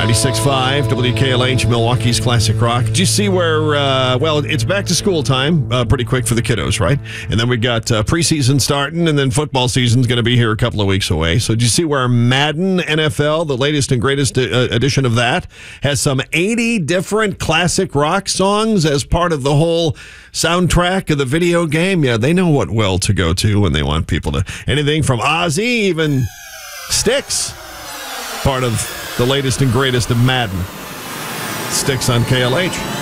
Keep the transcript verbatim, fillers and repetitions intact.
ninety-six point five W K L H, Milwaukee's Classic Rock. Did you see where, uh, well, it's back to school time uh, pretty quick for the kiddos, right? And then we got uh, preseason starting, and then football season's going to be here a couple of weeks away. So did you see where Madden N F L, the latest and greatest uh, edition of that, has some eighty different classic rock songs as part of the whole soundtrack of the video game? Yeah, they know what well to go to when they want people to. Anything from Ozzy, even Styx, part of the latest and greatest of Madden. Styx on K L H.